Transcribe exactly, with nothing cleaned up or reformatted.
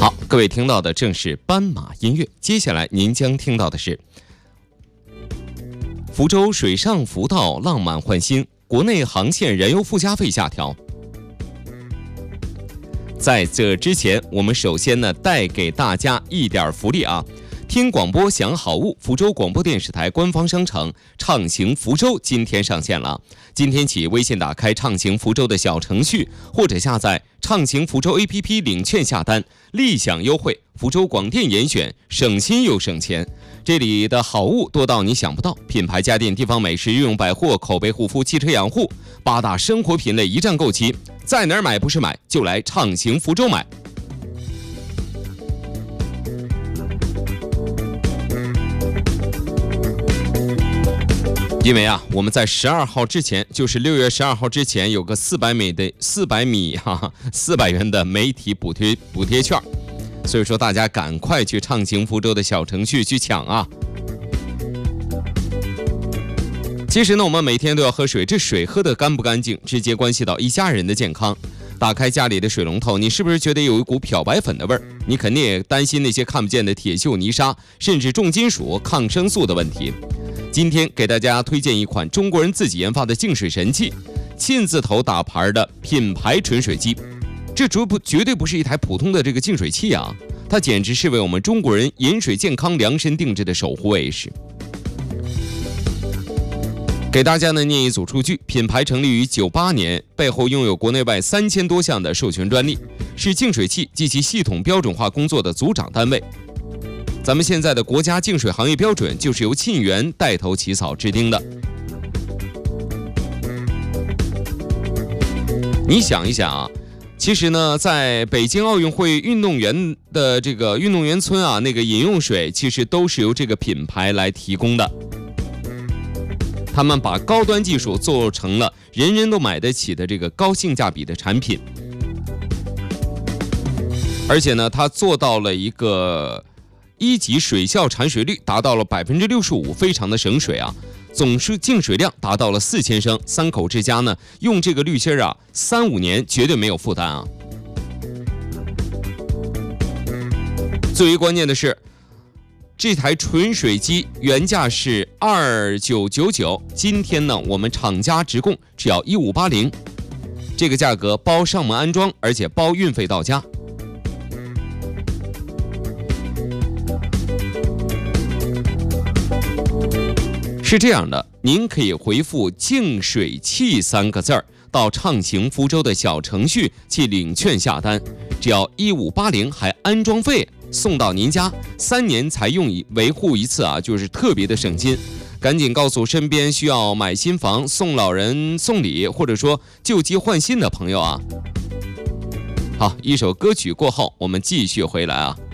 好，各位听到的正是斑马音乐，接下来您将听到的是福州水上浮道浪漫换新，国内航线燃油附加费下调。在这之前，我们首先呢带给大家一点福利啊。听广播享好物，福州广播电视台官方商城畅行福州今天上线了。今天起，微信打开畅行福州的小程序，或者下载畅行福州 A P P 领券下单，立享优惠。福州广电严选，省心又省钱。这里的好物多到你想不到，品牌家电、地方美食、日用百货、口碑护肤、汽车养护，八大生活品类一站购齐。在哪儿买不是买，就来畅行福州买。因为啊，我们在十二号之前，就是六月十二号之前，有个四百米的四百米哈哈四百元的媒体补贴补贴券，所以说大家赶快去畅行福州的小程序去抢啊！其实呢，我们每天都要喝水，这水喝得干不干净，直接关系到一家人的健康。打开家里的水龙头，你是不是觉得有一股漂白粉的味儿？你肯定也担心那些看不见的铁锈、泥沙，甚至重金属、抗生素的问题。今天给大家推荐一款中国人自己研发的净水神器，沁字头打牌的品牌纯水机。这绝不绝对不是一台普通的这个净水器啊，它简直是为我们中国人饮水健康量身定制的守护卫士。给大家呢念一组数据，品牌成立于九八年，背后拥有国内外三千多项的授权专利，是净水器及其系统标准化工作的组长单位。咱们现在的国家净水行业标准就是由沁园带头起草制定的。你想一想啊，其实呢，在北京奥运会运动员的这个运动员村啊，那个饮用水其实都是由这个品牌来提供的。他们把高端技术做成了人人都买得起的这个高性价比的产品，而且呢，它做到了一个一级水效产水率达到了百分之六十五，非常的省水啊！总是净水量达到了四千升，三口之家呢用这个滤芯啊，三五年绝对没有负担啊！最为关键的是，这台纯水机原价是二九九九，今天呢我们厂家直供只要一五八零，这个价格包上门安装，而且包运费到家。是这样的，您可以回复净水器三个字儿到畅行福州的小程序去领券下单，只要一五八零，还安装费送到您家，三年才用一维护一次啊，就是特别的省心。赶紧告诉身边需要买新房、送老人送礼，或者说旧机换新的朋友啊。好，一首歌曲过后，我们继续回来啊。